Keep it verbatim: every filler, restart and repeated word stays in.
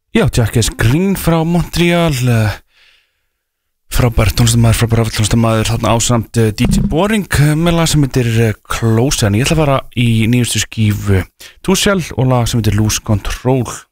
Já, Jacques Green frá Montreal, frábær tónlistarmaður, frábær tónlistarmaður, þarna ásamt D J Boring með lag sem heitir Close, en ég ætla að fara í nýjustu skífu Tushel og lag sem heitir Lose Control.